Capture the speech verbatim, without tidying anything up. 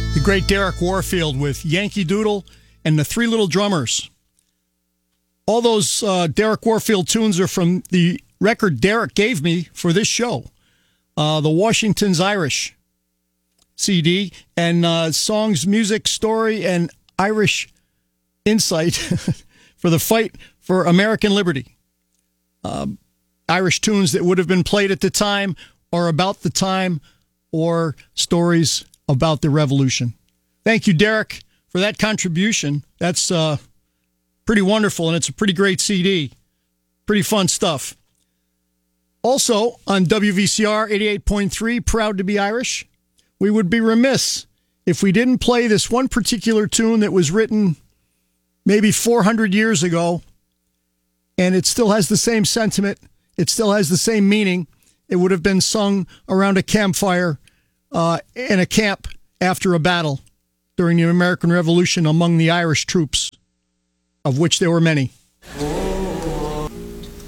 The great Derek Warfield with Yankee Doodle and the Three Little Drummers. All those uh, Derek Warfield tunes are from the record Derek gave me for this show, uh, the Washington's Irish C D, and uh, songs, music, story, and Irish insight for the fight for American liberty. Uh, Irish tunes that would have been played at the time or about the time, or stories about the revolution. Thank you, Derek, for that contribution. That's uh, pretty wonderful, and it's a pretty great C D. Pretty fun stuff. Also, on W V C R eighty-eight point three, Proud to be Irish, we would be remiss if we didn't play this one particular tune that was written maybe four hundred years ago, and it still has the same sentiment. It still has the same meaning. It would have been sung around a campfire uh, in a camp after a battle during the American Revolution among the Irish troops, of which there were many.